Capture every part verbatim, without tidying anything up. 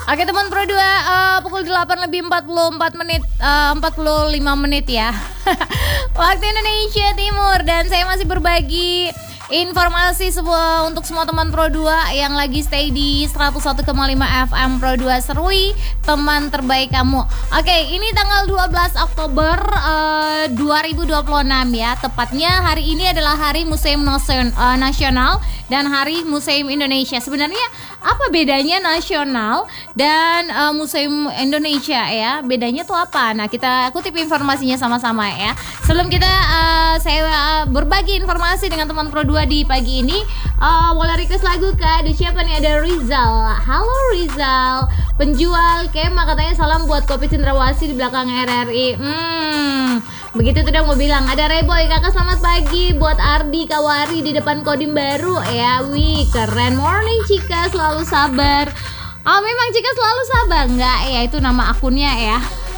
Oke teman Pro dua, uh, pukul delapan lebih empat puluh empat menit, uh, empat puluh lima menit ya waktu Indonesia Timur. Dan saya masih berbagi informasi sebuah untuk semua teman Pro dua yang lagi stay di seratus satu koma lima F M Pro dua Serui, teman terbaik kamu. Oke, ini tanggal dua belas Oktober uh, dua ribu dua puluh enam ya. Tepatnya hari ini adalah Hari Museum Nasion, uh, Nasional dan Hari Museum Indonesia. Sebenarnya apa bedanya nasional dan uh, Museum Indonesia ya? Bedanya tuh apa? Nah, kita kutip informasinya sama-sama ya. Sebelum kita uh, saya uh, berbagi informasi dengan teman Pro dua di pagi ini, uh, boleh request lagu kak? Ada siapa nih? Ada Rizal. Halo Rizal, penjual kema, katanya salam buat Kopi Cendrawasih di belakang R R I. Hmm, begitu tuh dong mau bilang. Ada Reboy, kakak selamat pagi buat Ardi Kawari di depan Kodim baru ya. Wih keren, morning Cika, selalu sabar. Oh memang Cika selalu sabar nggak ya? Itu nama akunnya ya.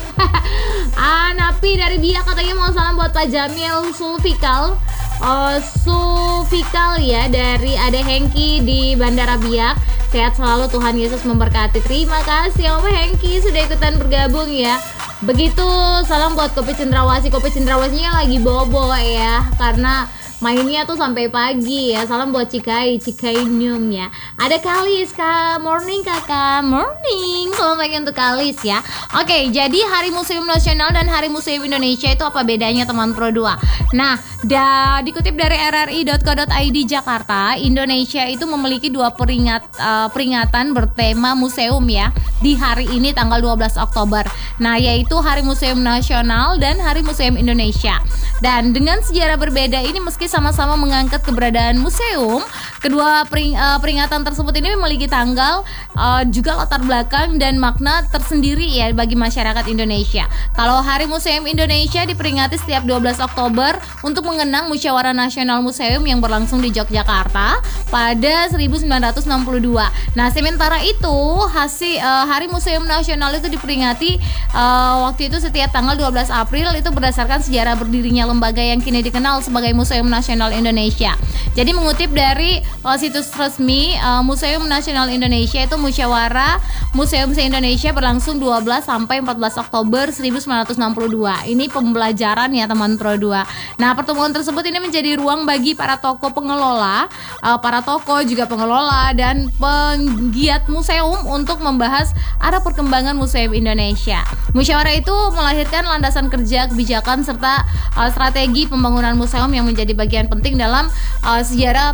Ah, Napi dari Biak katanya mau salam buat Pak Jamil Sulfikal. Oh, Sulfikal ya, dari Ade Hengki di Bandara Biak. Sehat selalu, Tuhan Yesus memberkati. Terima kasih Om Hengki sudah ikutan bergabung ya. Begitu, salam buat Kopi Cendrawasih. Kopi Cendrawasihnya lagi bobo ya, karena mainnya tuh sampai pagi ya. Salam buat Cikai, Cikai Nyum ya. Ada Kalis, Kak. Morning kakak, morning. Selamat pagi untuk Kalis ya. Oke, jadi Hari Museum Nasional dan Hari Museum Indonesia itu apa bedanya teman Pro dua? Nah, da, dikutip dari r r i dot co dot i d Jakarta, Indonesia itu memiliki dua peringat, uh, peringatan bertema museum ya di hari ini tanggal dua belas Oktober. Nah, yaitu Hari Museum Nasional dan Hari Museum Indonesia. Dan dengan sejarah berbeda ini, meski sama-sama mengangkat keberadaan museum, kedua pering, uh, peringatan tersebut ini memiliki tanggal, uh, juga latar belakang dan makna tersendiri ya bagi masyarakat Indonesia. Kalau Hari Museum Indonesia diperingati setiap dua belas Oktober untuk mengenang Musyawarah Nasional Museum yang berlangsung di Yogyakarta pada seribu sembilan ratus enam puluh dua. Nah, sementara itu hasil uh, Hari Museum Nasional itu diperingati uh, waktu itu setiap tanggal dua belas April, itu berdasarkan sejarah berdirinya lembaga yang kini dikenal sebagai Museum Nasional Indonesia. Jadi mengutip dari uh, situs resmi uh, Museum Nasional Indonesia, itu Musyawarah Museum se-Indonesia berlangsung dua belas sampai empat belas Oktober seribu sembilan ratus enam puluh dua. Ini pembelajaran ya teman Pro dua. Nah, pertemuan tersebut ini menjadi ruang bagi para tokoh pengelola, uh, para tokoh juga pengelola dan penggiat museum untuk membahas arah perkembangan museum Indonesia. Musyawarah itu melahirkan landasan kerja, kebijakan serta uh, strategi pembangunan museum yang menjadi bagian penting dalam uh, sejarah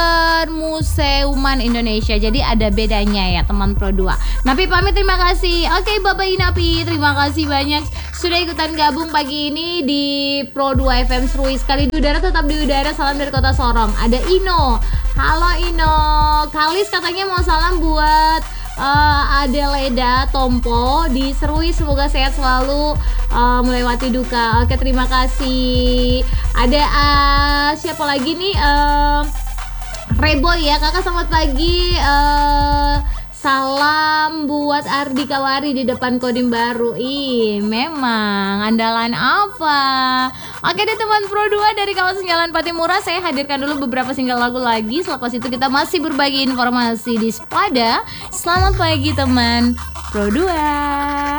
permuseuman Indonesia. Jadi ada bedanya ya teman Pro dua. Napi pamit, terima kasih. Oke, Bapak Napi, terima kasih banyak sudah ikutan gabung pagi ini di Pro dua F M Serui. Sekali di udara tetap di udara. Salam dari Kota Sorong. Ada Ino. Halo Ino. Kalis katanya mau salam buat uh, Adeleda Tompo di Serui. Semoga sehat selalu, uh, melewati duka. Oke, terima kasih. Ada uh, siapa lagi nih? Uh, Reboy ya, kakak selamat pagi. Uh, Salam buat Ardi Kawari di depan Kodim baru. Ih, memang andalan apa? Oke deh teman Pro dua, dari kawasan Jalan Patimura saya hadirkan dulu beberapa single lagu lagi. Selepas itu kita masih berbagi informasi di Spada. Selamat pagi teman Pro dua.